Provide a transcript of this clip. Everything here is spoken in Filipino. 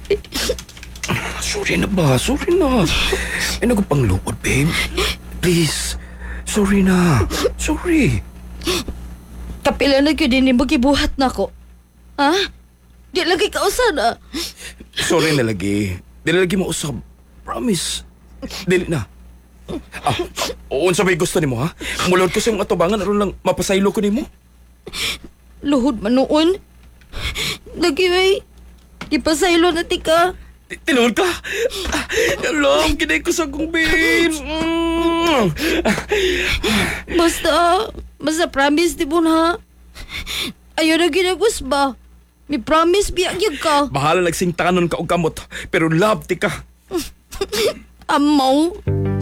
Sorry na ba? Sorry na. Ay, nagpangluod, babe. Please. Sorry na. Sorry. Kapila na gyud din mo gibuhat nako. Ha? Di lagi ka usana. Sorry na lagi. Dili lagi mo usab. Promise. Dili na. Unsa may gusto nimo ha? Mulod ko sa imong atubangan aron lang mapasaylo ko nimo. Luhod man noon. Lagi may ipasaylo na ti ka. Tinuod ka? Alam, kinay ko sa kong babe. Basta promise di mo na. Ayaw na ginagos ba? May promise biyak yun ka. Bahala nagsing tanon ka og kamot. Pero love ti ka. Amaw.